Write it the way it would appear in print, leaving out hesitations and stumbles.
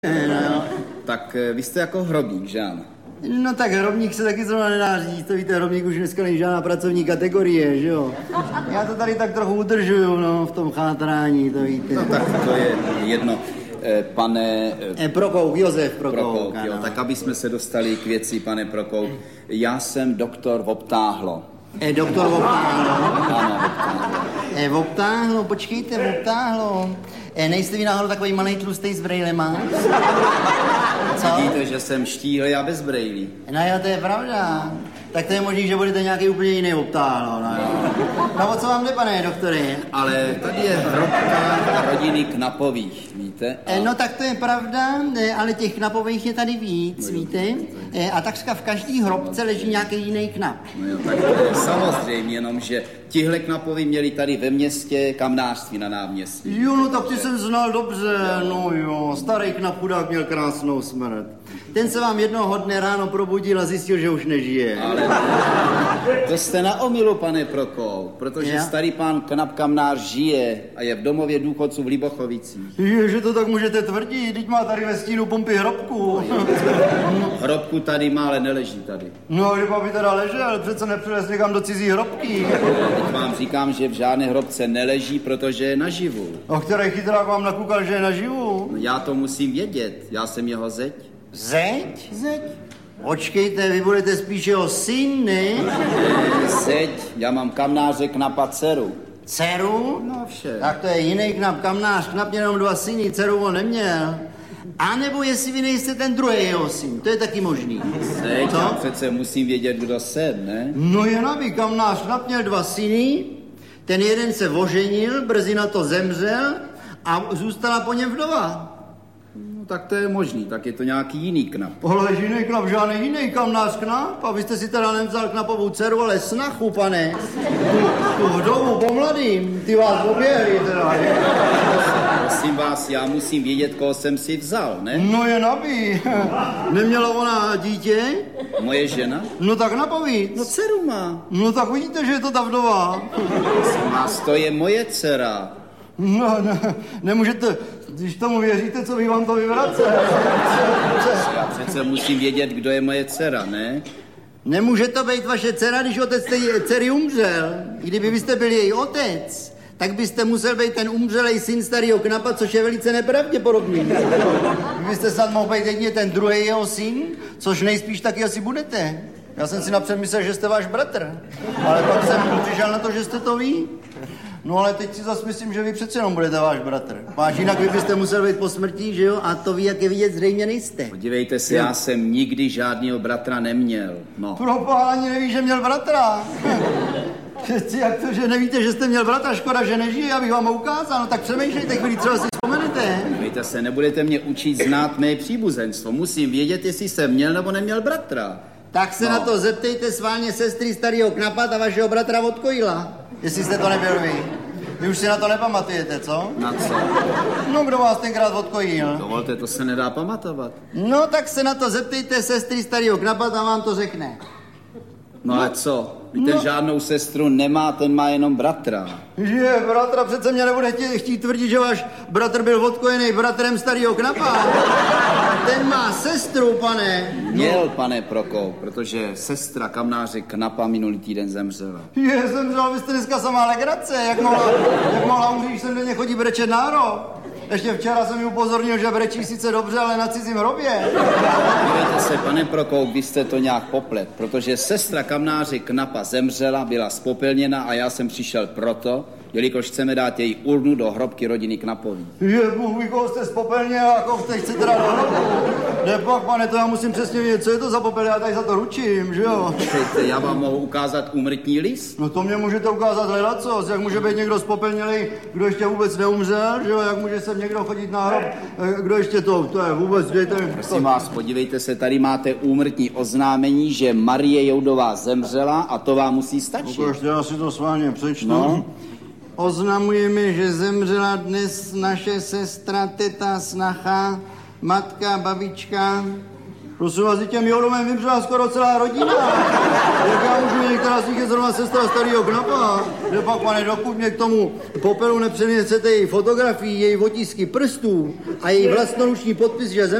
No. Tak vy jste jako hrobník, že ano? No tak hrobník se taky zrovna nedá říct, to víte, hrobník už dneska není žádná pracovní kategorie, že jo? Já to tady tak trochu udržuju, no, v tom chátrání, to víte. No tak to je jedno. Pane... Prokouk, Josef Prokouk, jo, tak aby jsme se dostali k věci, pane Prokouk. Já jsem doktor Voptáhlo. Doktor Voptáhlo? Ano, Voptáhlo. Voptáhlo, počkejte, Voptáhlo. Nejste vy náhodou takový malej tlustej s brejlema? Co? Vidíte, že jsem štíhlý a bez brejlí. No jo, to je pravda. Tak to je možný, že budete nějaký úplně jiný Voptáhlo, no jo. No o co vám jde, pane doktore? Ale tady je hrobka rodiny Knapových, víte? No tak to je pravda, ale těch Knapových je tady víc, víte? A takřka v každý hrobce leží nějaký jiný Knap. No jo, tak to je samozřejmě, jenom že tihle Knapovi měli tady ve městě kamnářství na náměstí. Jo, no tak ty jsem znal dobře, no jo, starý Knap chudák měl krásnou smrt. Ten se vám jednoho dne ráno probudil a zjistil, že už nežije. Ale to jste na omylu, pane Prokouk, protože starý pán Knap kamnář žije a je v domově důchodců v Libochovicích. Že to tak můžete tvrdit, teď má tady ve stínu pumpy hrobku. Hrobku tady má, ale neleží tady. No, kdyby by teda ležel, přece nepřines někam do cizí hrobky. Teď vám říkám, že v žádné hrobce neleží, protože je naživu. A který chytrák vám nakukal, že je naživu? No, já to musím vědět, já jsem jeho zeď. Zeď? Zeď? Počkejte, vy budete spíš jeho syn, ne? Zeď, já mám kamnáře Knapa dceru. Dceru? No vše. Tak to je jiný Knap, kamnář. Knap měl jenom 2 syny, dceru on neměl. A nebo jestli vy nejste ten druhý jeho syn, to je taky možný. Zeď, já přece musím vědět, kdo jsem, ne? No jen aby kamnář Knap měl 2 syny, ten jeden se oženil, brzy na to zemřel a zůstala po něm vdova. No tak to je možný, tak je to nějaký jiný Knap. Ale jiný Knap, žádný jiný kamnář Knap. A vy jste si teda nevzal Knapovou dceru, ale snachu, pane. Tu vdovu po mladým, ty vás oběhli teda. Prosím vás, já musím vědět, koho jsem si vzal, ne? No jen aby. Neměla ona dítě? Moje žena? No tak napovíc. No dceru má. No tak vidíte, že je to ta vdova. Prosím vás, to je moje dcera. No, nemůžete, když tomu věříte, co by vám to vyvrace. Já přece musím vědět, kdo je moje dcera, ne? Nemůže to být vaše dcera, když otec té dcery umřel. I kdyby byste byl její otec, tak byste musel být ten umřelej syn starého Knapa, což je velice nepravděpodobný. Vy byste snad mohl být jedině ten druhý jeho syn, což nejspíš taky asi budete. Já jsem si napřed myslel, že jste váš bratr, ale pak jsem přišel na to, že jste to ví. No ale teď si zase myslím, že vy přece jenom budete váš bratr. Páč, jinak vy byste musel být po smrti, že jo? A to vy, jak je vidět, zřejmě nejste. Podívejte se, já jsem nikdy žádného bratra neměl, no. Propál, ani neví, že měl bratra. Jak to, že nevíte, že jste měl bratra, škoda, že nežije, abych vám ho ukázal, no tak přemýšlejte chvíli, třeba si vzpomenete. Podívejte se, nebudete mě učit znát mé příbuzenstvo, musím vědět, jestli jsem měl nebo neměl bratra. Tak se na to zeptejte sválně sestry starého Knapa a vašeho bratra od Kojila, jestli jste to nebyl vy. Vy už si na to nepamatujete, co? Na co? No, kdo vás tenkrát odkojil? Dovolte, to se nedá pamatovat. No, tak se na to zeptejte sestry starého Knapa a vám to řekne. No ale co? Ten žádnou sestru nemá, ten má jenom bratra. Že bratra, přece mě nebude chtít tvrdit, že váš bratr byl odkojený bratrem starého Knapa. Ten má sestru, pane. Měl, pane Prokouk, protože sestra kamnáře Knapa minulý týden zemřela. Zemřela, vy jste dneska samá legrace, jak mohla umřít, když jsem denně chodí brečet na hrob. Ještě včera jsem mi upozornil, že brečí sice dobře, ale na cizím hrobě. Dívejte se, pane Prokouk, vy jste to nějak poplet, protože sestra kamnáře Knapa zemřela, byla spopelněna a já jsem přišel proto, jelikož chceme dát její urnu do hrobky rodiny Knapový. Bůh, koho jste spopelněl a koho jste chcete dát do hrobu. Nepak, pane, to já musím přesně vědět, co je to za popel, já tady za to ručím, že jo? Počkejte, já vám mohu ukázat úmrtní list? No to mě můžete ukázat hledacos, jak může být někdo spopelnělej, kdo ještě vůbec neumřel, že jo? Jak může sem někdo chodit na hrob, kdo ještě to je vůbec, dejte mi. Prosím vás, podívejte se, tady máte úmrtní oznámení, že Marie Joudová zemřela a to vám musí stačit. Ukažte, já si to sválně přečtu. No. Oznamujeme, že zemřela dnes naše sestra, teta, snacha, matka, babička Prosím vás, těm Jodomem vymřela skoro celá rodina. Jak já můžu vědět, která z nich je zrovna sestra starého Knapa? Že pak, pane, dokud mě k tomu popelu nepřenesete její fotografii, její otisky prstů a její vlastnoruční podpis, že